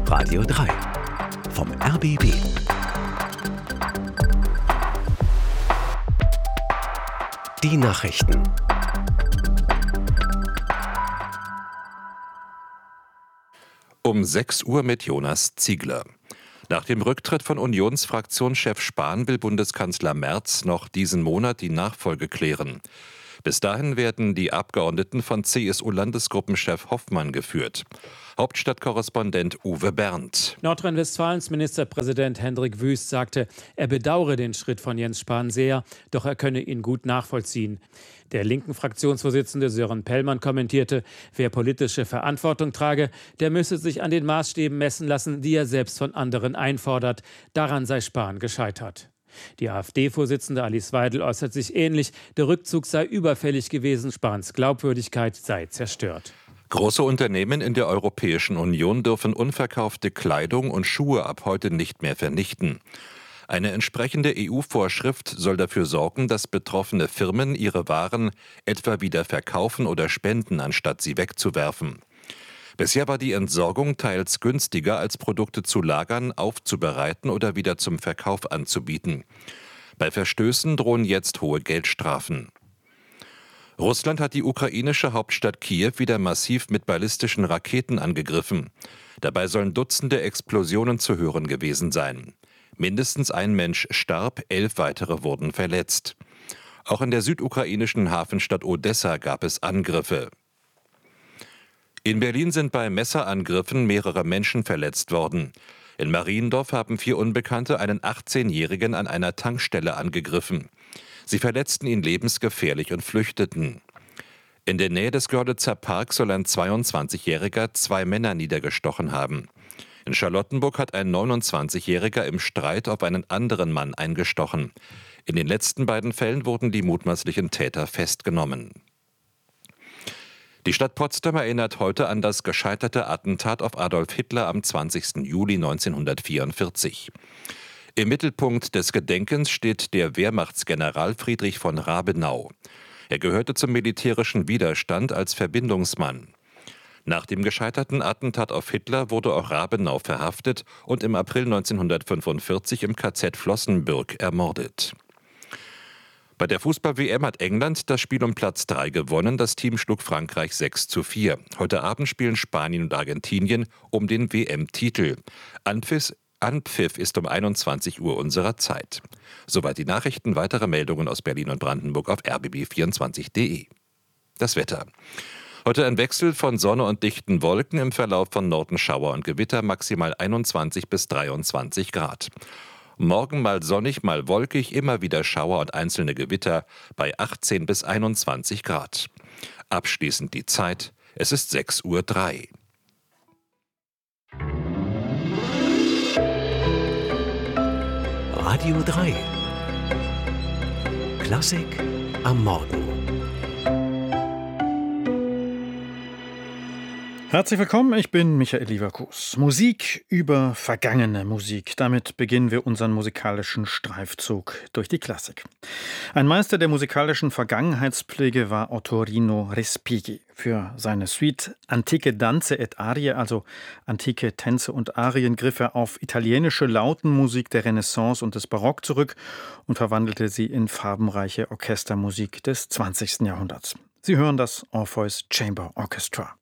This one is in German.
Radio 3 vom RBB. Die Nachrichten. Um 6 Uhr mit Jonas Ziegler. Nach dem Rücktritt von Unionsfraktionschef Spahn will Bundeskanzler Merz noch diesen Monat die Nachfolge klären. Bis dahin werden die Abgeordneten von CSU-Landesgruppenchef Hoffmann geführt. Hauptstadtkorrespondent Uwe Berndt. Nordrhein-Westfalens Ministerpräsident Hendrik Wüst sagte, er bedauere den Schritt von Jens Spahn sehr, doch er könne ihn gut nachvollziehen. Der linken Fraktionsvorsitzende Sören Pellmann kommentierte, wer politische Verantwortung trage, der müsse sich an den Maßstäben messen lassen, die er selbst von anderen einfordert. Daran sei Spahn gescheitert. Die AfD-Vorsitzende Alice Weidel äußert sich ähnlich. Der Rückzug sei überfällig gewesen, Spahns Glaubwürdigkeit sei zerstört. Große Unternehmen in der Europäischen Union dürfen unverkaufte Kleidung und Schuhe ab heute nicht mehr vernichten. Eine entsprechende EU-Vorschrift soll dafür sorgen, dass betroffene Firmen ihre Waren etwa wieder verkaufen oder spenden, anstatt sie wegzuwerfen. Bisher war die Entsorgung teils günstiger, als Produkte zu lagern, aufzubereiten oder wieder zum Verkauf anzubieten. Bei Verstößen drohen jetzt hohe Geldstrafen. Russland hat die ukrainische Hauptstadt Kiew wieder massiv mit ballistischen Raketen angegriffen. Dabei sollen Dutzende Explosionen zu hören gewesen sein. Mindestens ein Mensch starb, 11 weitere wurden verletzt. Auch in der südukrainischen Hafenstadt Odessa gab es Angriffe. In Berlin sind bei Messerangriffen mehrere Menschen verletzt worden. In Mariendorf haben 4 Unbekannte einen 18-Jährigen an einer Tankstelle angegriffen. Sie verletzten ihn lebensgefährlich und flüchteten. In der Nähe des Görlitzer Parks soll ein 22-Jähriger 2 Männer niedergestochen haben. In Charlottenburg hat ein 29-Jähriger im Streit auf einen anderen Mann eingestochen. In den letzten beiden Fällen wurden die mutmaßlichen Täter festgenommen. Die Stadt Potsdam erinnert heute an das gescheiterte Attentat auf Adolf Hitler am 20. Juli 1944. Im Mittelpunkt des Gedenkens steht der Wehrmachtsgeneral Friedrich von Rabenau. Er gehörte zum militärischen Widerstand als Verbindungsmann. Nach dem gescheiterten Attentat auf Hitler wurde auch Rabenau verhaftet und im April 1945 im KZ Flossenbürg ermordet. Bei der Fußball-WM hat England das Spiel um Platz 3 gewonnen. Das Team schlug Frankreich 6:4. Heute Abend spielen Spanien und Argentinien um den WM-Titel. Anpfiff ist um 21 Uhr unserer Zeit. Soweit die Nachrichten. Weitere Meldungen aus Berlin und Brandenburg auf rbb24.de. Das Wetter. Heute ein Wechsel von Sonne und dichten Wolken, im Verlauf von Norden Schauer und Gewitter, maximal 21 bis 23 Grad. Morgen mal sonnig, mal wolkig, immer wieder Schauer und einzelne Gewitter bei 18 bis 21 Grad. Abschließend die Zeit, es ist 6:03 Uhr. Radio 3 Klassik am Morgen. Herzlich willkommen, ich bin Michael Lieverkus. Musik über vergangene Musik. Damit beginnen wir unseren musikalischen Streifzug durch die Klassik. Ein Meister der musikalischen Vergangenheitspflege war Ottorino Respighi. Für seine Suite Antiche Danze et Arie, also antike Tänze und Arien, griff er auf italienische Lautenmusik der Renaissance und des Barock zurück und verwandelte sie in farbenreiche Orchestermusik des 20. Jahrhunderts. Sie hören das Orpheus Chamber Orchestra.